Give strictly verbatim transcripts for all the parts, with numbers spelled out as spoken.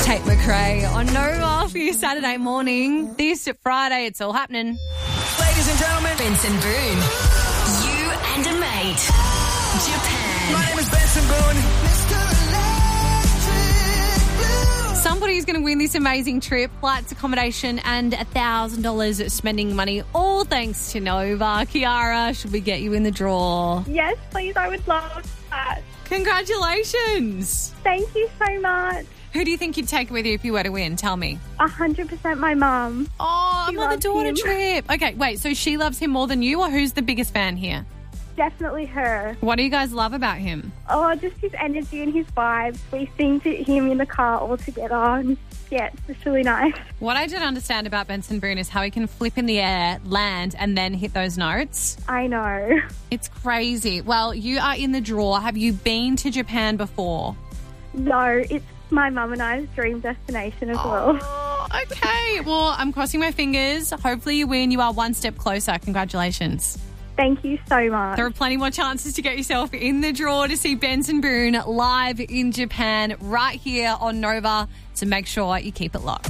Tate McRae on Nova for your Saturday morning. This Friday, it's all happening. Ladies and gentlemen, Benson Boone. You and a mate. Japan. my name is Benson Boone. Somebody's going to win this amazing trip, flights, accommodation, and one thousand dollars spending money, all thanks to Nova. Kiara, should we get you in the draw? Yes, please. I would love that. Congratulations. Thank you so much. Who do you think you'd take with you if you were to win? Tell me. A hundred percent my mum. Oh, She mother-daughter loves him. trip. Okay, wait, so she loves him more than you, or who's the biggest fan here? Definitely her. What do you guys love about him? Oh, just his energy and his vibes. We sing to him in the car all together. And yeah, it's just really nice. What I don't understand about Benson Boone is how he can flip in the air, land, and then hit those notes. I know. It's crazy. Well, you are in the draw. Have you been to Japan before? No, it's my mum and I's dream destination as well. Oh, okay. Well, I'm crossing my fingers. Hopefully you win. You are one step closer. Congratulations. Thank you so much. There are plenty more chances to get yourself in the draw to see Benson Boone live in Japan right here on Nova. So make sure you keep it locked.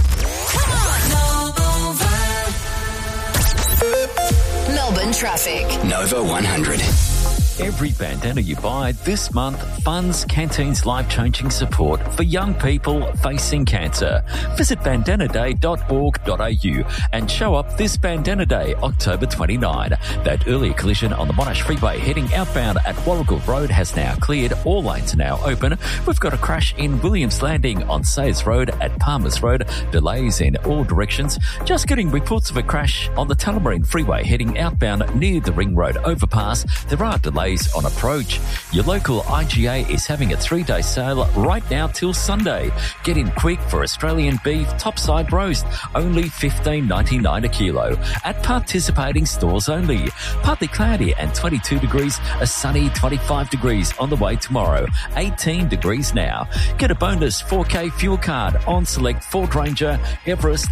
Melbourne traffic. Nova one hundred. Every bandana you buy this month funds Canteen's life-changing support for young people facing cancer. Visit bandana day dot org dot a u and show up this Bandana Day, October twenty-ninth. That earlier collision on the Monash Freeway heading outbound at Warrigal Road has now cleared. All lanes are now open. We've got a crash in Williams Landing on Sayers Road at Palmers Road. Delays in all directions. Just getting reports of a crash on the Tullamarine Freeway heading outbound near the Ring Road overpass. There are delays on approach. Your local I G A is having a three-day sale right now till Sunday. Get in quick for Australian beef topside roast, only fifteen ninety-nine a kilo at participating stores only. Partly cloudy and twenty-two degrees, a sunny twenty-five degrees on the way tomorrow, eighteen degrees now. Get a bonus four K fuel card on select Ford Ranger, Everest,